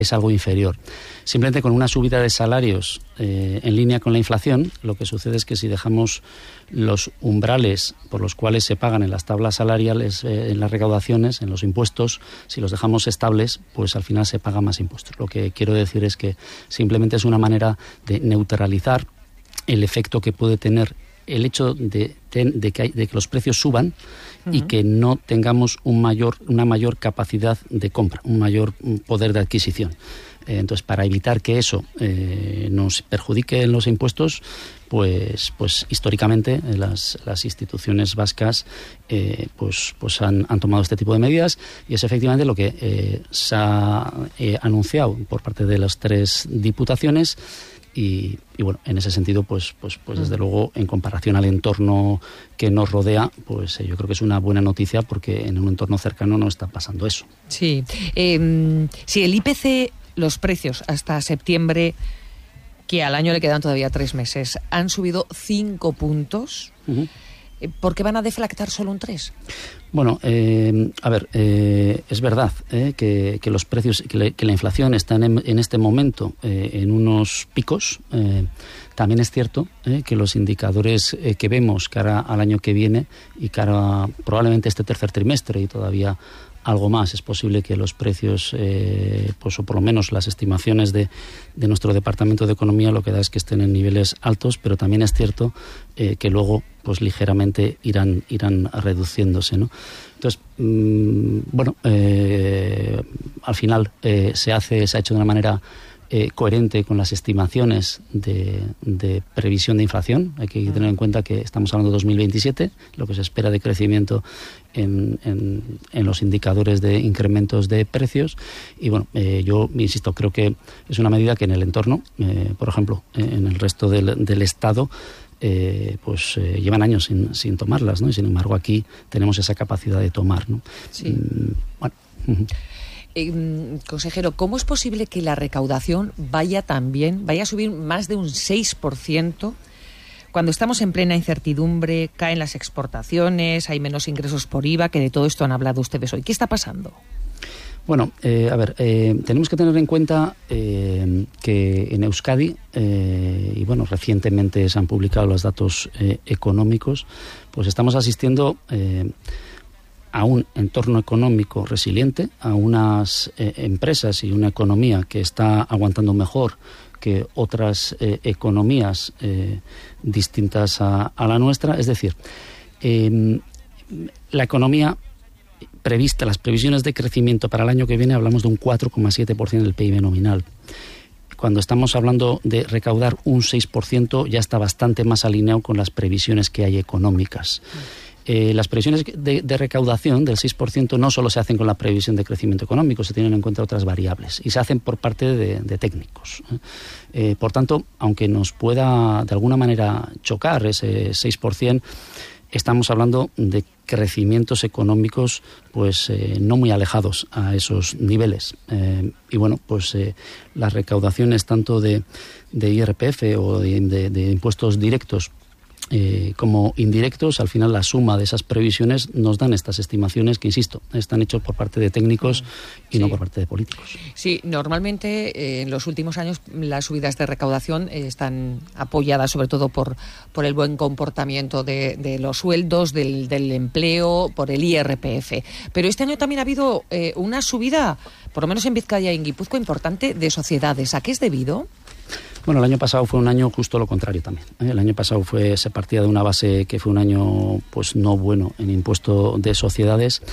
es algo inferior. Simplemente con una subida de salarios en línea con la inflación, lo que sucede es que si dejamos los umbrales por los cuales se pagan en las tablas salariales, en las recaudaciones, en los impuestos, si los dejamos estables, pues al final se paga más impuestos. Lo que quiero decir es que simplemente es una manera de neutralizar el efecto que puede tener el hecho de que los precios suban y que no tengamos una mayor capacidad de compra, un mayor poder de adquisición. Entonces, para evitar que eso nos perjudique en los impuestos, pues históricamente las instituciones vascas pues han tomado este tipo de medidas, y es efectivamente lo que se ha anunciado por parte de las 3 diputaciones. Y bueno, en ese sentido, pues desde luego, en comparación al entorno que nos rodea, pues yo creo que es una buena noticia, porque en un entorno cercano no está pasando eso. Sí. Si el IPC, los precios hasta septiembre, que al año le quedan todavía 3 meses, han subido 5 puntos, ¿por qué van a deflactar solo un 3? Bueno, es verdad que los precios, que la inflación está en este momento en unos picos. También es cierto que los indicadores que vemos cara al año que viene y cara probablemente este tercer trimestre y todavía algo más, es posible que los precios, pues o por lo menos las estimaciones de nuestro Departamento de Economía, lo que da es que estén en niveles altos, pero también es cierto que luego pues ligeramente irán reduciéndose, ¿no? Entonces, al final se ha hecho de una manera coherente con las estimaciones de previsión de inflación. Hay que tener en cuenta que estamos hablando de 2027, lo que se espera de crecimiento en los indicadores de incrementos de precios. Y bueno, yo insisto, creo que es una medida que en el entorno, por ejemplo, en el resto del Estado, llevan años sin tomarlas, ¿no? Y sin embargo aquí tenemos esa capacidad de tomar, ¿no? Sí. Consejero, ¿cómo es posible que la recaudación vaya a subir más de un 6% cuando estamos en plena incertidumbre, caen las exportaciones, hay menos ingresos por IVA, que de todo esto han hablado ustedes hoy? ¿Qué está pasando? Bueno, tenemos que tener en cuenta que en Euskadi, y bueno, recientemente se han publicado los datos económicos, pues estamos asistiendo a un entorno económico resiliente, a unas empresas y una economía que está aguantando mejor que otras economías distintas a la nuestra. Es decir, la economía prevista, las previsiones de crecimiento para el año que viene, hablamos de un 4,7% del PIB nominal. Cuando estamos hablando de recaudar un 6%, ya está bastante más alineado con las previsiones que hay económicas. Las previsiones de recaudación del 6% no solo se hacen con la previsión de crecimiento económico, se tienen en cuenta otras variables y se hacen por parte de técnicos. Por tanto, aunque nos pueda de alguna manera chocar ese 6%, estamos hablando de crecimientos económicos pues no muy alejados a esos niveles. Y bueno, pues las recaudaciones tanto de IRPF o de impuestos directos como indirectos, al final la suma de esas previsiones nos dan estas estimaciones que, insisto, están hechos por parte de técnicos y no por parte de políticos. Sí, normalmente en los últimos años las subidas de recaudación están apoyadas sobre todo por el buen comportamiento de los sueldos, del empleo, por el IRPF. Pero este año también ha habido una subida, por lo menos en Vizcaya y en Guipúzcoa, importante de sociedades. ¿A qué es debido? Bueno, el año pasado fue un año justo lo contrario también. El año pasado se partía de una base que fue un año pues no bueno en impuesto de sociedades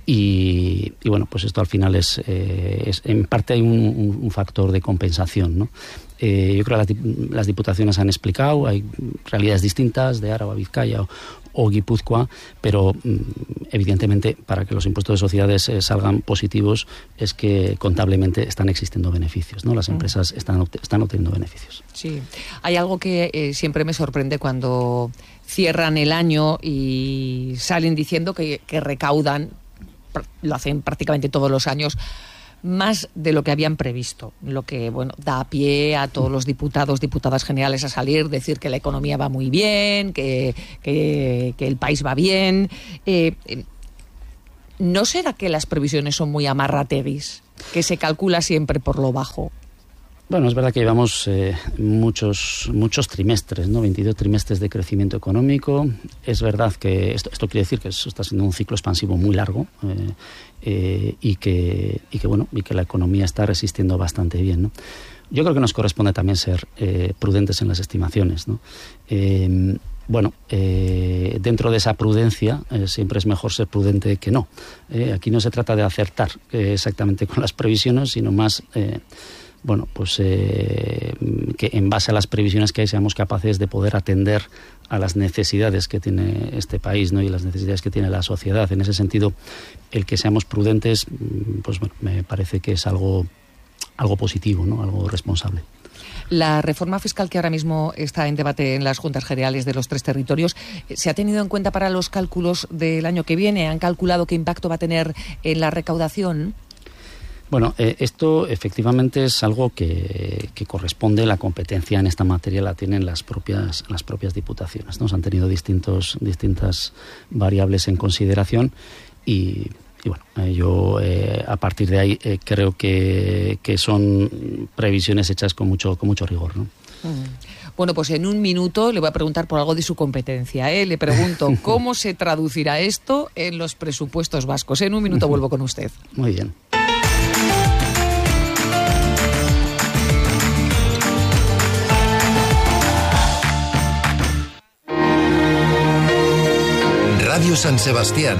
y bueno, pues esto al final es en parte hay un factor de compensación, ¿no? Yo creo que las diputaciones han explicado, hay realidades distintas de Araba, Vizcaya o Guipúzcoa, pero evidentemente para que los impuestos de sociedades salgan positivos es que contablemente están existiendo beneficios, ¿no? Las empresas están obteniendo beneficios. Sí, hay algo que siempre me sorprende cuando cierran el año y salen diciendo que recaudan, lo hacen prácticamente todos los años, más de lo que habían previsto, lo que da pie a todos los diputados, diputadas generales a salir, decir que la economía va muy bien, que el país va bien. ¿No será que las previsiones son muy amarrateguis? que se calcula siempre por lo bajo? Bueno, es verdad que llevamos muchos trimestres, ¿no? 22 trimestres de crecimiento económico. Es verdad que esto quiere decir que eso está siendo un ciclo expansivo muy largo y que la economía está resistiendo bastante bien, ¿no? Yo creo que nos corresponde también ser prudentes en las estimaciones, ¿no? Dentro de esa prudencia siempre es mejor ser prudente que no. Aquí no se trata de acertar exactamente con las previsiones, sino más que en base a las previsiones que hay seamos capaces de poder atender a las necesidades que tiene este país, ¿no? Y las necesidades que tiene la sociedad. En ese sentido, el que seamos prudentes, me parece que es algo positivo, ¿no? Algo responsable. La reforma fiscal que ahora mismo está en debate en las Juntas Generales de los 3 territorios, ¿se ha tenido en cuenta para los cálculos del año que viene? ¿Han calculado qué impacto va a tener en la recaudación? Bueno, esto efectivamente es algo que corresponde, la competencia en esta materia la tienen las propias diputaciones, ¿no? Se han tenido distintas variables en consideración y yo a partir de ahí creo que son previsiones hechas con mucho rigor, ¿no? Bueno, pues en un minuto le voy a preguntar por algo de su competencia, ¿eh? Le pregunto, ¿cómo se traducirá esto en los presupuestos vascos? En un minuto vuelvo con usted. Muy bien. Radio San Sebastián.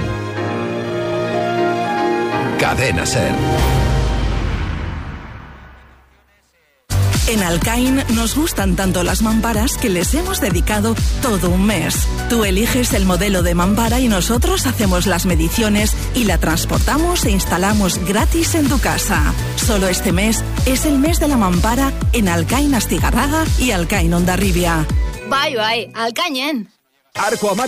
Cadena SER. En Alcain nos gustan tanto las mamparas que les hemos dedicado todo un mes. Tú eliges el modelo de mampara y nosotros hacemos las mediciones y la transportamos e instalamos gratis en tu casa. Solo este mes es el mes de la mampara en Alcain Astigarraga y Alcain Hondarribia. Bai, Alcainen. Arco